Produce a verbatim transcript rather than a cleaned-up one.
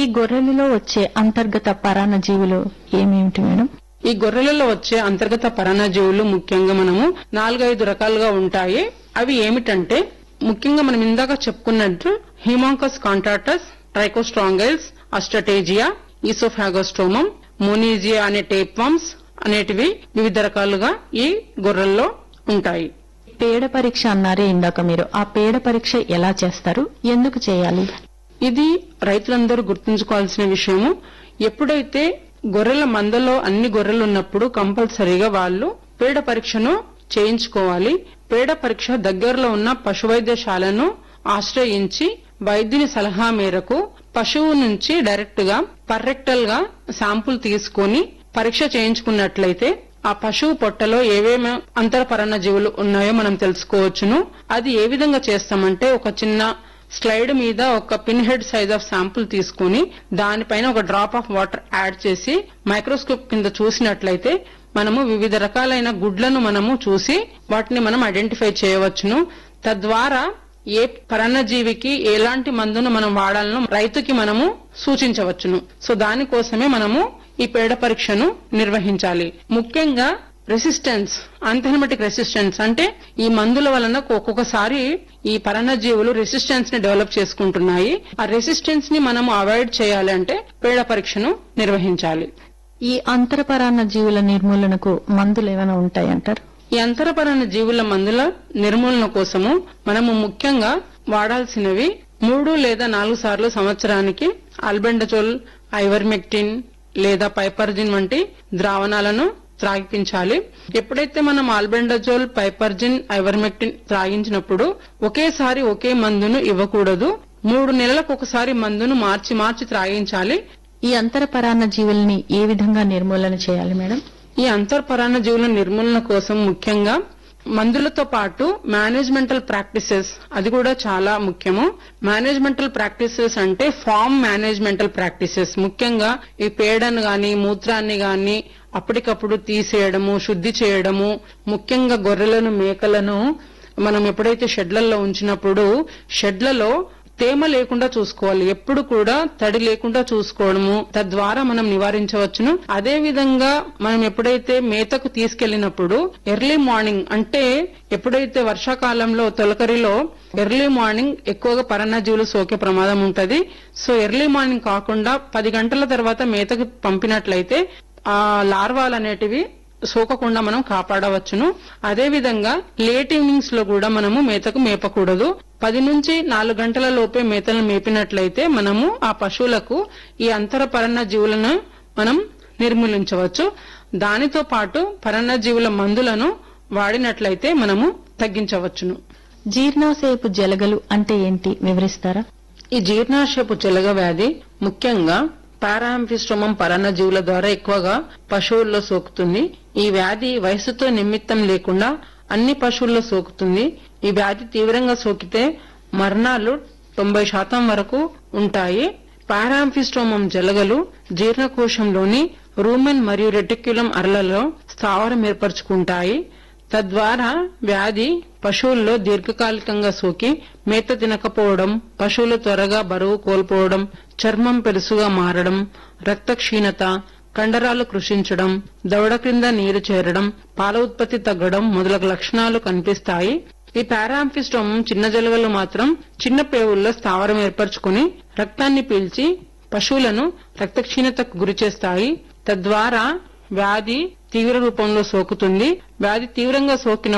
గొర్రెలలో వచ్చే అంతర్గత పరాన్న జీవులు ఏమేమిటి మేడం? ఈ గొర్రెలలో వచ్చే అంతర్గత పరాన్నజీవులు ముఖ్యంగా మనము నాలుగైదు రకాలుగా ఉంటాయి. అవి ఏమిటంటే ముఖ్యంగా మనం ఇందాక చెప్పుకున్నట్టు హిమాంకస్ కాంట్రాటస్, ట్రైకోస్ట్రాంగైల్స్, అస్టటేజియా, ఈసోఫాగోస్టోమం, మోనీజియా అనే టేప్ వామ్స్ అనేటివి వివిధ రకాలుగా ఈ గొర్రెల్లో ఉంటాయి. పేడ పరీక్ష అన్నారే ఇందాక మీరు, ఆ పేడ పరీక్ష ఎలా చేస్తారు, ఎందుకు చేయాలి? ఇది రైతులందరూ గుర్తుంచుకోవాల్సిన విషయము. ఎప్పుడైతే గొర్రెల మందలో అన్ని గొర్రెలు ఉన్నప్పుడు కంపల్సరీగా వాళ్ళు పేడ పరీక్షను చేయించుకోవాలి. పేడ పరీక్ష దగ్గరలో ఉన్న పశువైద్యశాలను ఆశ్రయించి వైద్యుని సలహా మేరకు పశువు నుంచి డైరెక్ట్ గా పర్రెక్టల్ గా శాంపుల్ తీసుకుని పరీక్ష చేయించుకున్నట్లయితే ఆ పశువు పొట్టలో ఏవేమి అంతర పరాన్న జీవులు ఉన్నాయో మనం తెలుసుకోవచ్చును. అది ఏ విధంగా చేస్తామంటే ఒక చిన్న స్లైడ్ మీద ఒక pin head size of sample తీసుకుని దానిపైన ఒక డ్రాప్ ఆఫ్ వాటర్ యాడ్ చేసి మైక్రోస్కోప్ కింద చూసినట్లయితే మనము వివిధ రకాలైన గుడ్లను మనము చూసి వాటిని మనం ఐడెంటిఫై చేయవచ్చును. తద్వారా ఏ పరాన్నజీవికి ఎలాంటి మందును మనం వాడాలను రైతుకి మనము సూచించవచ్చును. సో దానికోసమే మనము ఈ పేడ పరీక్షను నిర్వహించాలి. ముఖ్యంగా రెసిస్టెన్స్, ఆంథెనమటిక్ రెసిస్టెన్స్ అంటే ఈ మందుల వలన ఒక్కొక్కసారి ఈ పరాన్నజీవులు రెసిస్టెన్స్ ని డెవలప్ చేసుకుంటున్నాయి. ఆ రెసిస్టెన్స్ ని మనము అవాయిడ్ చేయాలి అంటే పేడ పరీక్షను నిర్వహించాలి. ఈ అంతర పరాన్న జీవుల నిర్మూలనకు మందులు ఏమైనా ఉంటాయంటారు? ఈ అంతర పరాన్న జీవుల మందుల నిర్మూలన కోసము మనము ముఖ్యంగా వాడాల్సినవి మూడు లేదా నాలుగు సార్లు సంవత్సరానికి ఆల్బెండజోల్, ఐవర్మెక్టిన్ లేదా పైపర్జిన్ వంటి ద్రావణాలను త్రాగించాలి. ఎప్పుడైతే మనం ఆల్బెండజోల్, పైపర్జిన్, ఐవర్మెక్టిన్ త్రాగించినప్పుడు ఒకేసారి ఒకే మందును ఇవ్వకూడదు. మూడు నెలలకు ఒకసారి మందును మార్చి మార్చి త్రాగించాలి. ఈ అంతర పరాన్న జీవుల్ని ఏ విధంగా నిర్మూలన చేయాలి మేడం? ఈ అంతర్ పరాన్న జీవుల నిర్మూలన కోసం ముఖ్యంగా మందులతో పాటు మేనేజ్మెంటల్ ప్రాక్టీసెస్ అది కూడా చాలా ముఖ్యము. మేనేజ్మెంటల్ ప్రాక్టీసెస్ అంటే ఫార్మ్ మేనేజ్మెంటల్ ప్రాక్టీసెస్. ముఖ్యంగా ఈ పేడను గాని మూత్రాన్ని గాని అప్పటికప్పుడు తీసేయడము, శుద్ధి చేయడము. ముఖ్యంగా గొర్రెలను, మేకలను మనం ఎప్పుడైతే షెడ్లలో ఉంచినప్పుడు షెడ్లలో తేమ లేకుండా చూసుకోవాలి. ఎప్పుడు కూడా తడి లేకుండా చూసుకోవడము, తద్వారా మనం నివారించవచ్చును. అదే విధంగా మనం ఎప్పుడైతే మేతకు తీసుకెళ్లినప్పుడు ఎర్లీ మార్నింగ్ అంటే ఎప్పుడైతే వర్షాకాలంలో తొలకరిలో ఎర్లీ మార్నింగ్ ఎక్కువగా పరాన్నజీవులు సోకే ప్రమాదం ఉంటది. సో ఎర్లీ మార్నింగ్ కాకుండా పది గంటల తర్వాత మేతకు పంపినట్లయితే ఆ లార్వాలు అనేటివి సోకకుండా మనం కాపాడవచ్చును. అదే విధంగా లేట్ ఈవినింగ్స్ లో కూడా మనము మేతకు మేపకూడదు. పది నుంచి నాలుగు గంటల లోపే మేతలను మేపినట్లయితే మనము ఆ పశువులకు ఈ అంతర పరాన్న జీవులను మనం నిర్మూలించవచ్చు. దానితో పాటు పరాన్న జీవుల మందులను వాడినట్లయితే మనము తగ్గించవచ్చును. జీర్ణాశయపు జలగలు అంటే ఏంటి వివరిస్తారా? ఈ జీర్ణాశయపు జలగ వ్యాధి ముఖ్యంగా పారాంఫిస్టోమం పరాన్న జీవుల ద్వారా ఎక్కువగా పశువుల్లో సోకుతుంది. ఈ వ్యాధి వయసుతో నిమిత్తం లేకుండా అన్ని పశువుల్లో సోకుతుంది. ఈ వ్యాధి తీవ్రంగా సోకితే మరణాలు తొంభై శాతం వరకు ఉంటాయి. పారాంఫిస్టోమం జలగలు జీర్ణకోశంలోని రూమెన్ మరియు రెటిక్యులం అరలలో స్థావరం ఏర్పరచుకుంటాయి. తద్వారా వ్యాధి పశువుల్లో దీర్ఘకాలికంగా సోకి మేత తినకపోవడం, పశువులు త్వరగా బరువు కోల్పోవడం, చర్మం పెరుసుగా మారడం, రక్త క్షీణత, కండరాలు కృషించడం, దవడ క్రింద నీరు చేరడం, పాల ఉత్పత్తి తగ్గడం మొదలగు లక్షణాలు కనిపిస్తాయి. ఈ పారాంఫిస్టోమం చిన్న జలగలు మాత్రం చిన్న పేవుల్లో స్థావరం ఏర్పరచుకుని రక్తాన్ని పీల్చి పశువులను రక్త క్షీణతకు గురి చేస్తాయి. తద్వారా వ్యాధి తీవ్ర రూపంలో సోకుతుంది. వ్యాధి తీవ్రంగా సోకిన